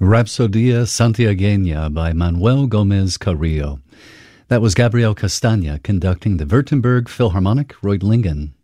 Rapsodia Santiagueña by Manuel Gomez Carrillo. That was Gabriel Castagna conducting the Württemberg Philharmonic Reutlingen.